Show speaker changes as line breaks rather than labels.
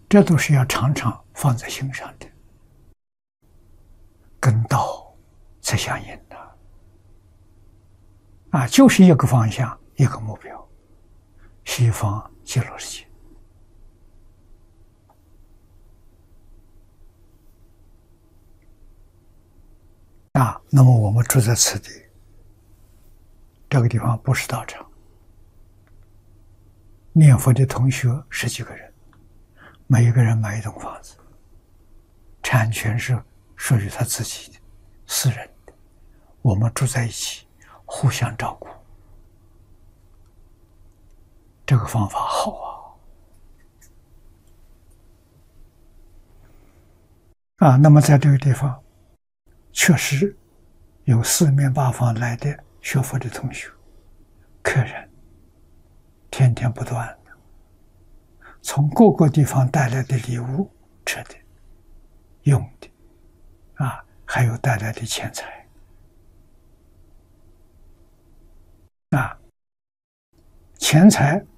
这都是要常常放在心上的，跟道才相应的就是一个方向，一个目标，西方极乐世界那么我们住在此地，这个地方不是道场，念佛的同学十几个人，每一个人买一栋房子，产权是属于他自己的，私人的，我们住在一起，互相照顾，这个方法好那么在这个地方，确实有四面八方来的学佛的同学、客人，天天不断的，从各个地方带来的礼物、吃的、用的，还有带来的钱财，钱财